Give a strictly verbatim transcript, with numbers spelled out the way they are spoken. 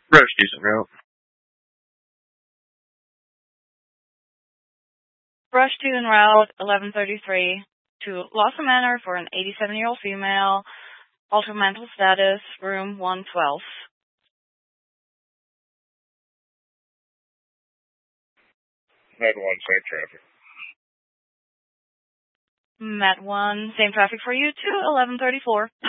Rush decent route. Rush to en route eleven thirty-three to Lawson Manor for an eighty-seven-year-old female, altered mental status, room one twelve. Med one, same traffic. Met one, same traffic for you to eleven thirty-four.